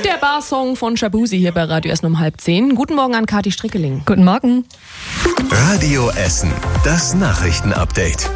Der Barsong von Shabuzi hier bei Radio Essen um 9:30. Guten Morgen an Kathi Strickeling. Guten Morgen. Radio Essen, das Nachrichtenupdate.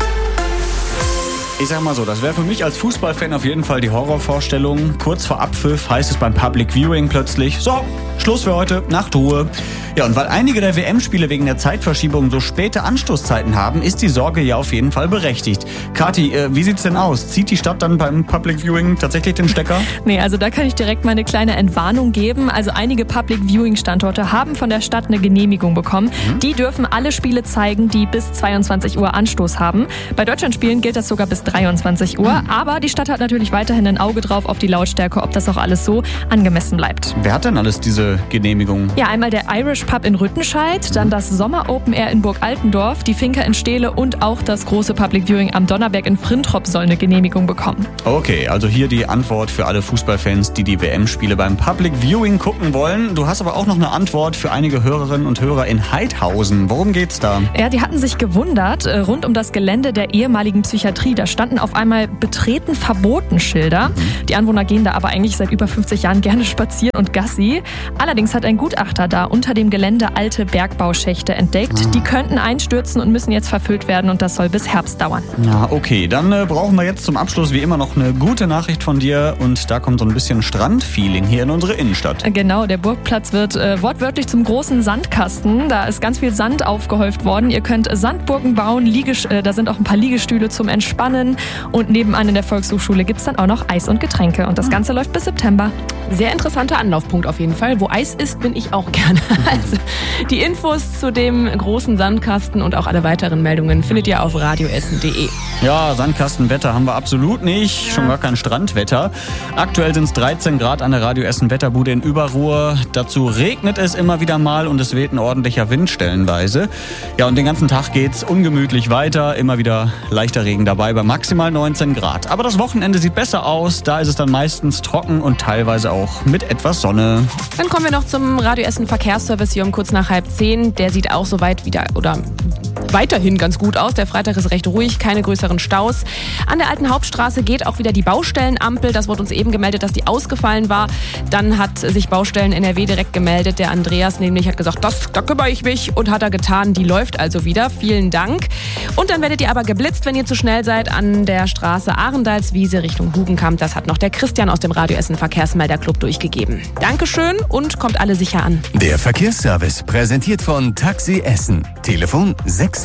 Ich sag mal so, das wäre für mich als Fußballfan auf jeden Fall die Horrorvorstellung. Kurz vor Abpfiff heißt es beim Public Viewing plötzlich: So, Schluss für heute, Nachtruhe. Ja, und weil einige der WM-Spiele wegen der Zeitverschiebung so späte Anstoßzeiten haben, ist die Sorge ja auf jeden Fall berechtigt. Kathi, wie sieht's denn aus? Zieht die Stadt dann beim Public Viewing tatsächlich den Stecker? Nee, also da kann ich direkt mal eine kleine Entwarnung geben. Also einige Public Viewing Standorte haben von der Stadt eine Genehmigung bekommen. Die dürfen alle Spiele zeigen, die bis 22 Uhr Anstoß haben. Bei Deutschlandspielen gilt das sogar bis 23 Uhr. Aber die Stadt hat natürlich weiterhin ein Auge drauf auf die Lautstärke, ob das auch alles so angemessen bleibt. Wer hat denn alles diese Genehmigung? Ja, einmal der Irish Pub in Rüttenscheid, dann das Sommer Open Air in Burg Altendorf, die Finca in Steele und auch das große Public Viewing am Donnerberg in Frintrop soll eine Genehmigung bekommen. Okay, also hier die Antwort für alle Fußballfans, die die WM-Spiele beim Public Viewing gucken wollen. Du hast aber auch noch eine Antwort für einige Hörerinnen und Hörer in Heidhausen. Worum geht's da? Ja, die hatten sich gewundert, rund um das Gelände der ehemaligen Psychiatrie, da standen auf einmal Betreten verboten Schilder. Die Anwohner gehen da aber eigentlich seit über 50 Jahren gerne spazieren und Gassi. Allerdings hat ein Gutachter da unter dem Gelände alte Bergbauschächte entdeckt. Die könnten einstürzen und müssen jetzt verfüllt werden und das soll bis Herbst dauern. Ja, okay, dann brauchen wir jetzt zum Abschluss wie immer noch eine gute Nachricht von dir und da kommt so ein bisschen Strandfeeling hier in unsere Innenstadt. Genau, der Burgplatz wird wortwörtlich zum großen Sandkasten. Da ist ganz viel Sand aufgehäuft worden. Ihr könnt Sandburgen bauen, da sind auch ein paar Liegestühle zum Entspannen und nebenan in der Volkshochschule gibt es dann auch noch Eis und Getränke und das Ganze läuft bis September. Sehr interessanter Anlaufpunkt auf jeden Fall. Wo Eis ist, bin ich auch gerne. Also die Infos zu dem großen Sandkasten und auch alle weiteren Meldungen findet ihr auf radioessen.de. Ja, Sandkastenwetter haben wir absolut nicht, schon gar kein Strandwetter. Aktuell sind es 13 Grad an der Radio Essen Wetterbude in Überruhr. Dazu regnet es immer wieder mal und es weht ein ordentlicher Wind stellenweise. Ja, und den ganzen Tag geht's ungemütlich weiter, immer wieder leichter Regen dabei bei maximal 19 Grad. Aber das Wochenende sieht besser aus, da ist es dann meistens trocken und teilweise auch mit etwas Sonne. Dann kommen wir noch zum Radio Essen Verkehrsservice hier um kurz nach 9:30. Der sieht auch soweit wieder weiterhin ganz gut aus. Der Freitag ist recht ruhig, keine größeren Staus. An der alten Hauptstraße geht auch wieder die Baustellenampel. Das wurde uns eben gemeldet, dass die ausgefallen war. Dann hat sich Baustellen NRW direkt gemeldet. Der Andreas nämlich hat gesagt, da kümmere ich mich und hat er getan. Die läuft also wieder. Vielen Dank. Und dann werdet ihr aber geblitzt, wenn ihr zu schnell seid an der Straße Arendalswiese Richtung Hugenkamp. Das hat noch der Christian aus dem Radio Essen Verkehrsmelderclub durchgegeben. Dankeschön und kommt alle sicher an. Der Verkehrsservice präsentiert von Taxi Essen. Telefon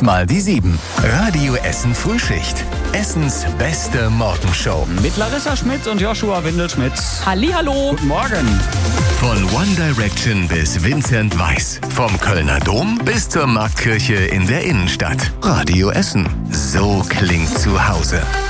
6x7. Radio Essen Frühschicht. Essens beste Morgenshow. Mit Larissa Schmitz und Joshua Windelschmidt. Hallihallo. Guten Morgen. Von One Direction bis Vincent Weiss. Vom Kölner Dom bis zur Marktkirche in der Innenstadt. Radio Essen. So klingt zu Hause.